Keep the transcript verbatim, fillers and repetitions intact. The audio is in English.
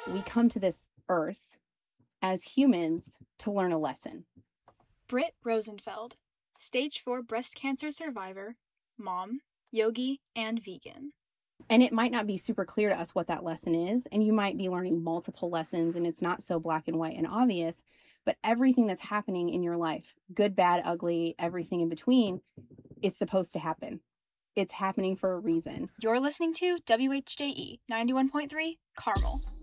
We come to this earth as humans to learn a lesson. Britt Rosenfeld, stage four breast cancer survivor, mom, yogi, and vegan. And it might not be super clear to us what that lesson is, and you might be learning multiple lessons and it's not so black and white and obvious, but everything that's happening in your life, good, bad, ugly, everything in between, is supposed to happen. It's happening for a reason. You're listening to W H J E ninety-one point three Carmel.